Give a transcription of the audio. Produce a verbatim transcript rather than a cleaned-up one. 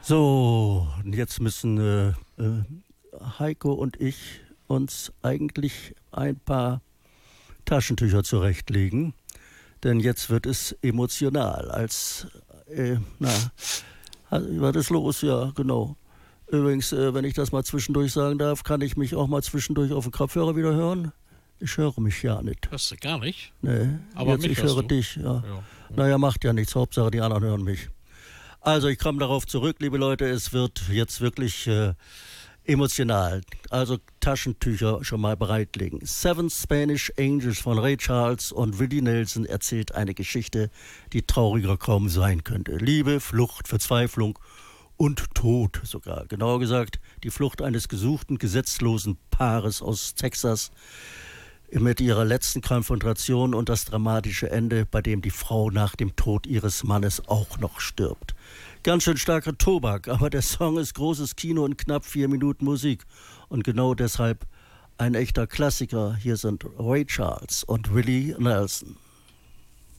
So, jetzt müssen äh, äh, Heiko und ich uns eigentlich ein paar Taschentücher zurechtlegen, denn jetzt wird es emotional. Als, äh, na, was ist los? Ja, genau. Übrigens, äh, wenn ich das mal zwischendurch sagen darf, kann ich mich auch mal zwischendurch auf den Kopfhörer wieder hören? Ich höre mich ja nicht. Hörst du gar nicht? Nee, aber jetzt, mich ich hörst höre du. dich. Ja. Ja. Naja, macht ja nichts. Hauptsache, die anderen hören mich. Also, ich komme darauf zurück, liebe Leute. Es wird jetzt wirklich äh, emotional. Also, Taschentücher schon mal bereitlegen. Seven Spanish Angels von Ray Charles und Willie Nelson erzählt eine Geschichte, die trauriger kaum sein könnte. Liebe, Flucht, Verzweiflung und Tod sogar. Genauer gesagt, die Flucht eines gesuchten, gesetzlosen Paares aus Texas mit ihrer letzten Konfrontation und das dramatische Ende, bei dem die Frau nach dem Tod ihres Mannes auch noch stirbt. Ganz schön starker Tobak, aber der Song ist großes Kino und knapp vier Minuten Musik. Und genau deshalb ein echter Klassiker. Hier sind Ray Charles und Willie Nelson.